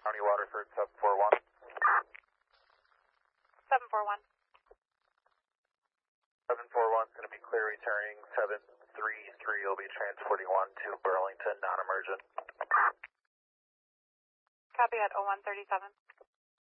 County Waterford 741. 741. 741 is going to be clear returning 733. Will be transporting 1 to Burlington, non-emergent. Copy at 0137.